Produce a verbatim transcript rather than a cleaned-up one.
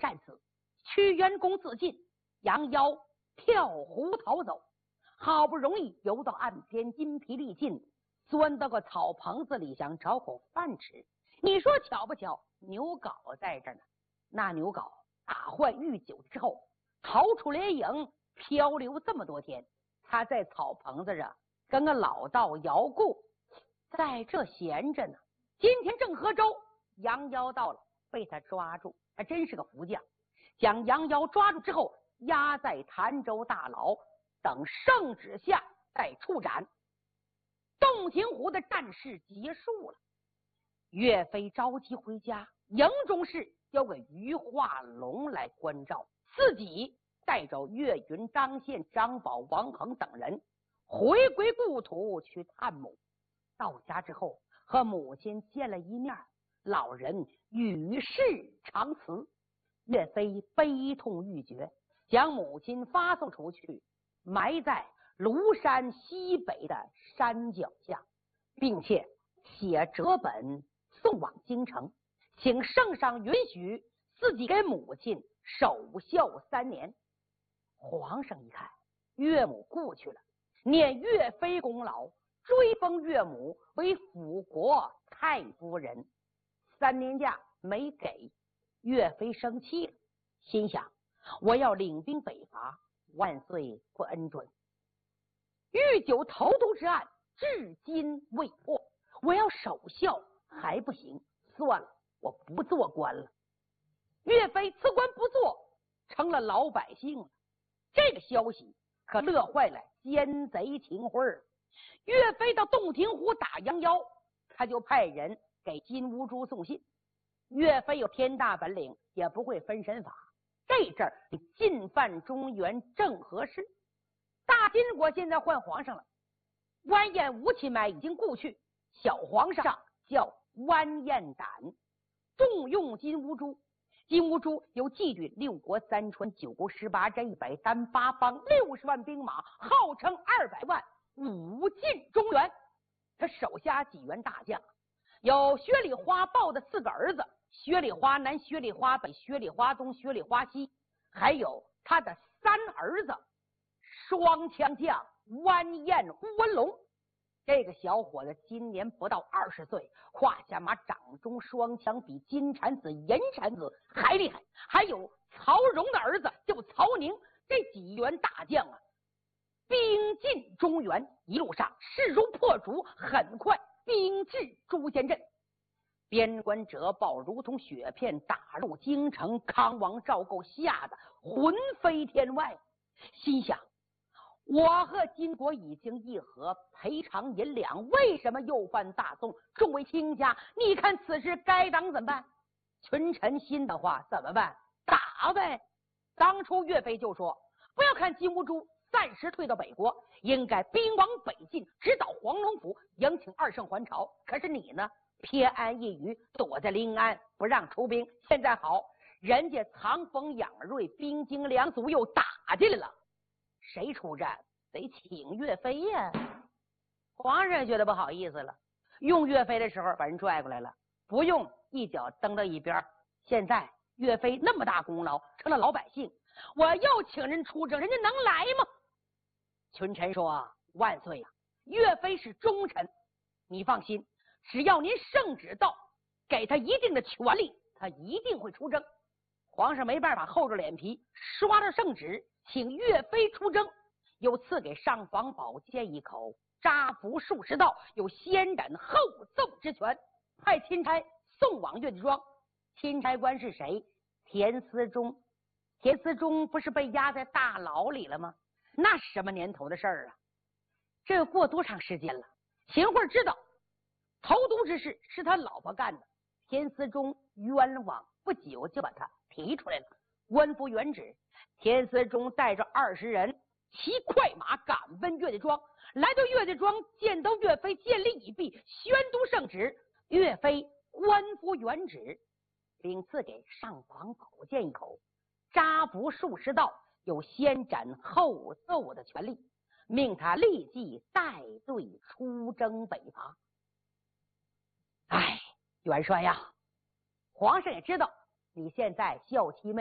战死，屈元公自尽，杨妖跳湖逃走，好不容易游到岸边，筋疲力尽，钻到个草棚子里，想找口饭吃。你说巧不巧？牛皋在这儿呢。那牛皋打坏御酒之后，逃出连营，漂流这么多天，他在草棚子上跟个老道摇故，在这闲着呢。今天正喝粥，杨妖到了，被他抓住。他真是个福将，将杨妖抓住之后，押在潭州大牢，等圣旨下再处斩。洞庭湖的战事结束了，岳飞着急回家，营中事交给于化龙来关照，自己带着岳云、张宪、张宝、王恒等人回归故土去探母。到家之后和母亲见了一面，老人与世长辞。岳飞悲痛欲绝，将母亲发送出去，埋在庐山西北的山脚下，并且写折本送往京城，请圣上允许自己给母亲守孝三年。皇上一看岳母故去了，念岳飞功劳，追封岳母为辅国太夫人。三年假没给，岳飞生气了，心想我要领兵北伐，万岁不恩准。御酒投毒之案至今未破，我要守孝还不行，算了，我不做官了。岳飞辞官不做，成了老百姓了。这个消息可乐坏了奸贼秦桧。岳飞到洞庭湖打杨妖，他就派人给金兀术送信。岳飞有天大本领，也不会分身法，这阵儿进犯中原正合适。大金国现在换皇上了，完颜吴钦买已经故去，小皇上叫完颜胆，重用金兀术。金兀术有季军六国三川九国十八寨一百单八方六十万兵马，号称二百万，武进中原。他手下几员大将，有薛里花豹的四个儿子，薛里花南、薛里花北、薛里花东、薛里花西，还有他的三儿子双枪将完颜乌文龙。这个小伙子今年不到二十岁，胯下马掌中双枪比金蝉子、银蝉子还厉害。还有曹荣的儿子叫曹宁，这几员大将啊，兵进中原，一路上势如破竹，很快兵至诛仙阵。边关折报如同雪片打入京城，康王赵构吓得魂飞天外，心想我和金国已经议和，赔偿银两，为什么又犯大宋？众位卿家，你看此事该当怎么办？群臣心的话怎么办？打呗！当初岳飞就说，不要看金兀术暂时退到北国，应该兵往北进，直捣黄龙府，迎请二圣还朝。可是你呢，偏安一隅，躲在临安，不让出兵。现在好，人家藏锋养锐，兵精粮足，又打进来了。谁出战？得请岳飞呀！皇上觉得不好意思了，用岳飞的时候把人拽过来了，不用一脚蹬到一边。现在岳飞那么大功劳，成了老百姓，我又请人出征，人家能来吗？群臣说：万岁呀、啊，岳飞是忠臣，你放心，只要您圣旨到，给他一定的权力，他一定会出征。皇上没办法，厚着脸皮刷了圣旨，请岳飞出征，又赐给尚方宝剑一口，扎服数十道，有先斩后奏之权，派钦差送往岳家庄。钦差官是谁？田思忠。田思忠不是被压在大牢里了吗？那什么年头的事儿啊？这过多长时间了？秦桧知道投毒之事是他老婆干的，田思忠冤枉，不久就把他提出来了。官复原旨，田思忠带着二十人骑快马赶奔岳家庄。来到岳家庄，见到岳飞，见礼已毕，宣读圣旨。岳飞官复原旨，并赐给尚方宝剑一口，扎服数十道，有先斩后奏的权利，命他立即带队出征北伐。哎，元帅呀，皇上也知道你现在孝妻妹